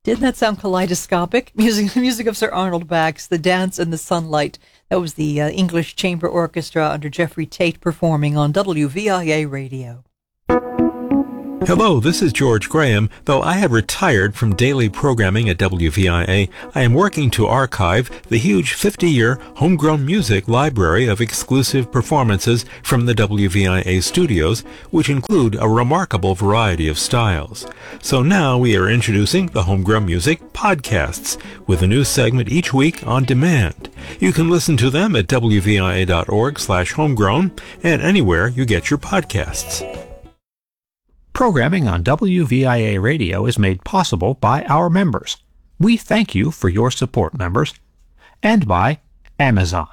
Didn't that sound kaleidoscopic? Music of Sir Arnold Bax, The Dance in the Sunlight. That was the English Chamber Orchestra under Jeffrey Tate performing on WVIA Radio. Hello, this is George Graham. Though I have retired from daily programming at WVIA, I am working to archive the huge 50-year homegrown music library of exclusive performances from the WVIA studios, which include a remarkable variety of styles. So now we are introducing the Homegrown Music Podcasts, with a new segment each week on demand. You can listen to them at wvia.org/homegrown and anywhere you get your podcasts. Programming on WVIA Radio is made possible by our members. We thank you for your support, members, and by Amazon.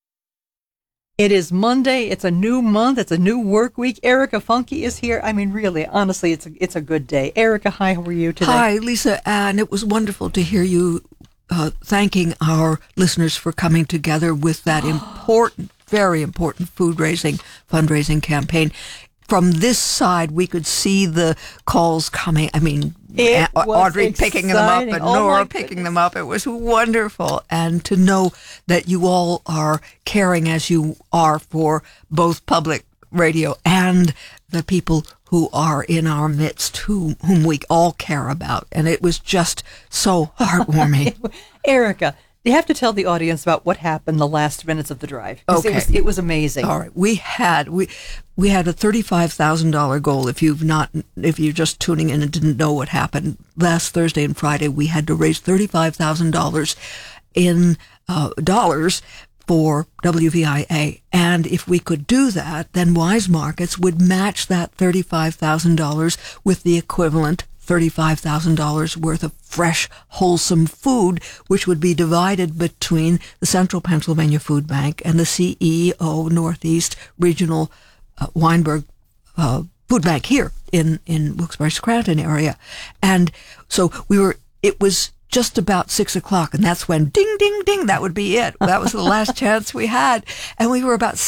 It is Monday. It's a new month. It's a new work week. Erica Funke is here. I mean, really, honestly, it's a good day. Erica, hi, how are you today? Hi, Lisa, and it was wonderful to hear you thanking our listeners for coming together with that important, very important fundraising campaign. From this side, we could see the calls coming. I mean, Audrey picking them up and Nora picking them up. It was wonderful. And to know that you all are caring as you are for both public radio and the people who are in our midst, whom we all care about. And it was just so heartwarming. Erica, you have to tell the audience about what happened the last minutes of the drive. Okay. It was amazing. All right. We had a $35,000 goal. If you're just tuning in and didn't know what happened last Thursday and Friday, we had to raise $35,000 in dollars for WVIA. And if we could do that, then Wise Markets would match that $35,000 with the equivalent $35,000 worth of fresh, wholesome food, which would be divided between the Central Pennsylvania Food Bank and the CEO Northeast Regional Weinberg Food Bank here in Wilkes-Barre-Scranton area. And so it was just about 6 o'clock, and that's when ding, ding, ding, that would be it. That was the last chance we had. And we were about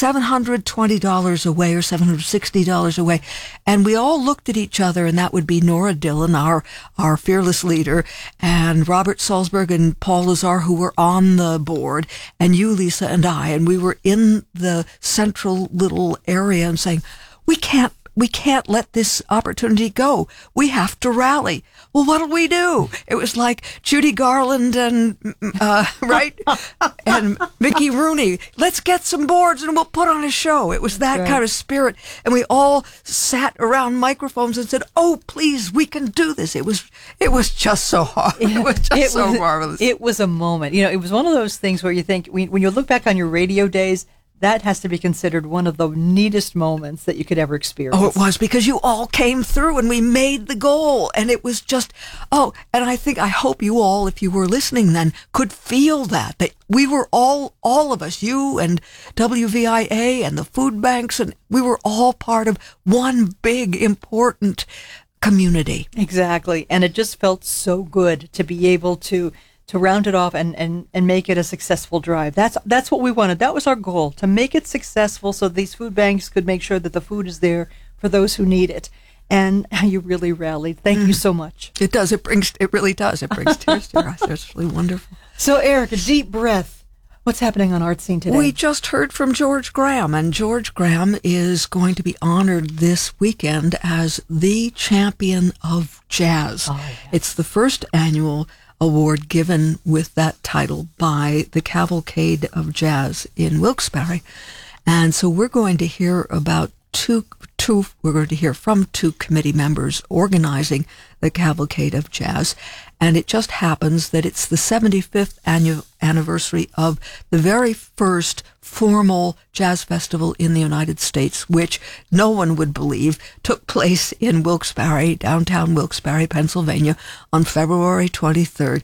$720 away or $760 away. And we all looked at each other, and that would be Nora Dillon, our fearless leader, and Robert Salzberg and Paul Lazar, who were on the board, and you, Lisa, and I. And we were in the central little area and saying, we can't let this opportunity go. We have to rally. Well, what'll we do? It was like Judy Garland and, right? And Mickey Rooney. Let's get some boards and we'll put on a show. It was that kind of spirit. And we all sat around microphones and said, oh, please, we can do this. It was just so hard. It was just so marvelous. It was a moment. You know, it was one of those things where you think, when you look back on your radio days, that has to be considered one of the neatest moments that you could ever experience. Oh, it was, because you all came through and we made the goal. And it was just, and I hope you all, if you were listening then, could feel that we were all of us, you and WVIA and the food banks, and we were all part of one big, important community. Exactly. And it just felt so good to be able to round it off and make it a successful drive. That's what we wanted. That was our goal, to make it successful so these food banks could make sure that the food is there for those who need it. And you really rallied. Thank you so much. It does. It really does. It brings tears to our eyes. It's really wonderful. So, Erica, deep breath. What's happening on Art Scene today? We just heard from George Graham, and George Graham is going to be honored this weekend as the champion of jazz. Oh, yeah. It's the first annual award given with that title by the Cavalcade of Jazz in Wilkes-Barre. And so we're going to hear about we're going to hear from two committee members organizing the Cavalcade of Jazz. And it just happens that it's the 75th anniversary of the very first formal jazz festival in the United States, which no one would believe took place in Wilkes-Barre, downtown Wilkes-Barre, Pennsylvania, on February 23rd,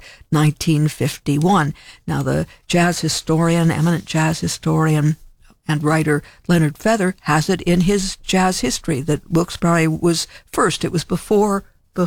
1951. Now, the eminent jazz historian, and writer Leonard Feather has it in his jazz history that Wilkes-Barre was first. It was before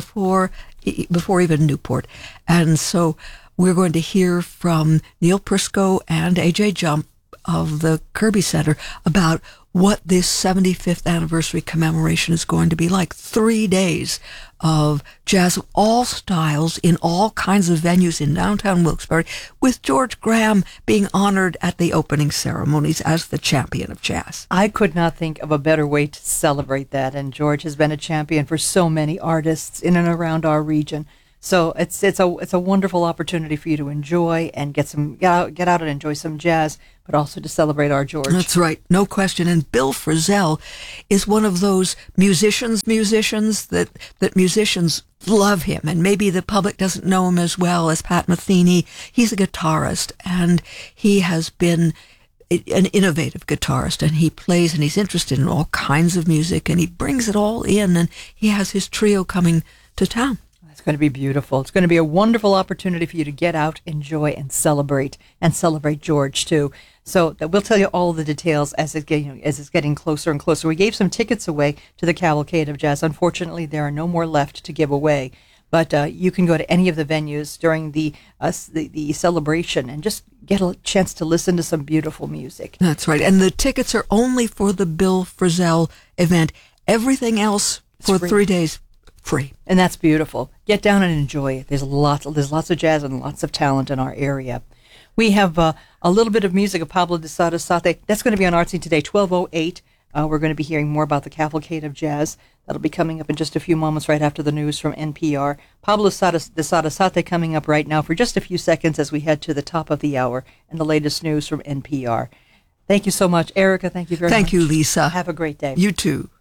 even Newport. And so we're going to hear from Neil Prisco and AJ Jump of the Kirby Center about what this 75th anniversary commemoration is going to be like. 3 days of jazz of all styles in all kinds of venues in downtown Wilkes-Barre, with George Graham being honored at the opening ceremonies as the champion of jazz. I could not think of a better way to celebrate that, and George has been a champion for so many artists in and around our region. So it's a wonderful opportunity for you to enjoy and get out and enjoy some jazz, but also to celebrate our George. That's right, no question. And Bill Frisell is one of those musicians that musicians love him, and maybe the public doesn't know him as well as Pat Metheny. He's a guitarist, and he has been an innovative guitarist, and he plays and he's interested in all kinds of music, and he brings it all in, and he has his trio coming to town. It's going to be beautiful. It's going to be a wonderful opportunity for you to get out, enjoy, and celebrate George too. So that we'll tell you all the details as it's getting closer and closer. We gave some tickets away to the Cavalcade of Jazz. Unfortunately, there are no more left to give away. But you can go to any of the venues during the celebration and just get a chance to listen to some beautiful music. That's right. And the tickets are only for the Bill Frisell event. Everything else for free. 3 days, free. And that's beautiful. Get down and enjoy it. There's lots of jazz and lots of talent in our area. We have a little bit of music of Pablo de Sarasate. That's going to be on Artsy today, 12:08. We're going to be hearing more about the Cavalcade of Jazz. That'll be coming up in just a few moments right after the news from NPR. Pablo de Sarasate coming up right now for just a few seconds as we head to the top of the hour and the latest news from NPR. Thank you so much, Erica. Thank you very much. Thank you, Lisa. Have a great day. You too.